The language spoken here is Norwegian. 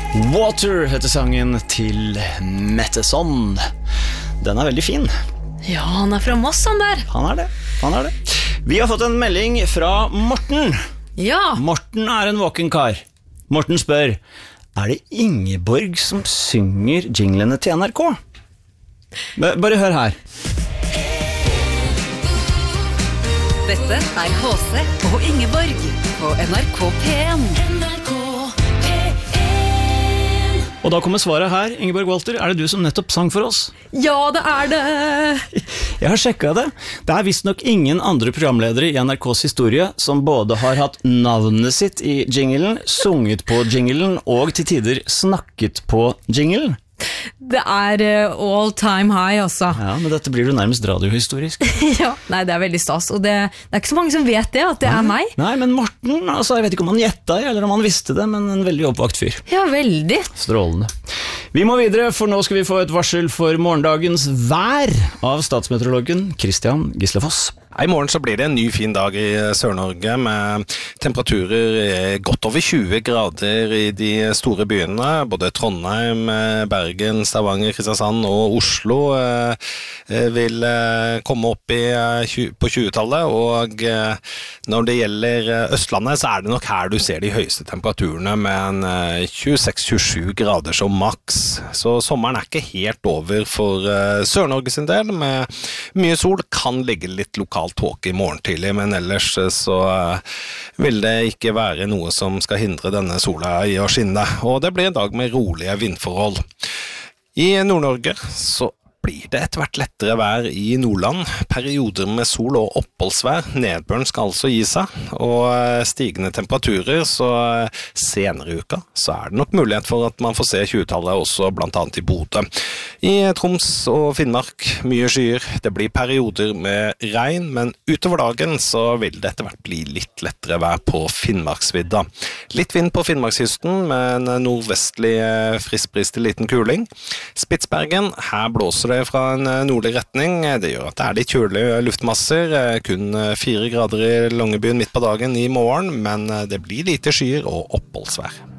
Water heter sangen til Metteson. Den veldig fin. Ja, han fra Moss, han der. Han er det. Vi har fått en melding fra Morten. Ja. Morten en våken kar. Morten spør, det Ingeborg som synger jinglene til NRK? Bare hør her. Dette HC og Ingeborg på NRK P1. Og da kommer svaret her, Ingeborg Walter. Det du som nettopp sang for oss? Ja, det det. Jeg har sjekket det. Det visst nok ingen andre programledere i NRKs historie som både har hatt navnet sitt i jinglen, sunget på jinglen og til tider snakket på jinglen. Det all time high, altså. Ja, men dette blir jo nærmest radiohistorisk. Ja, nei, det veldig stas, og det ikke så mange som vet det, at det meg. Nei, men Morten, altså, jeg vet ikke om han gjettet, eller om han visste det, men en veldig oppvakt fyr. Ja, veldig. Strålende. Vi må videre, for nå skal vi få et varsel for morgendagens vær av statsmeteorologen Christian Gislefoss. I morgen så blir det en ny fin dag i Sør-Norge med temperaturer godt over 20 grader i de store byene. Både Trondheim, Bergen, Stavanger, Kristiansand og Oslo vil komme opp på 20-tallet. Og når det gjelder Østlandet så det nok her du ser de høyeste temperaturene med en 26-27 grader som maks. Så sommeren ikke helt over for Sør-Norge sin del. Med mye sol kan ligge litt lokalt tåke i morgen tidlig, men ellers så vil det ikke være noe som skal hindre denne sola i å skinne, og det blir en dag med rolige vindforhold. I Nord-Norge så blir det etter hvert lettere vær i Nordland, perioder med sol og oppholdsvær. Nedbøren skal altså gi seg, og stigende temperaturer, så senere i uka så det nok mulighet for at man får se 20-tallet også blant annet i Bodø. I Troms og Finnmark mye skyer, det blir perioder med regn, men utover dagen så vil det etter hvert bli litt lettere vær på Finnmarksvidda. Litt vind på Finnmarkskysten med en nordvestlig friskbris til liten kuling. Spitsbergen, her blåser det fra en nordlig retning. Det gjør at det litt kjølige luftmasser, kun 4 grader i Longyearbyen midt på dagen i morgen, men det blir lite skyer og oppholdsvær.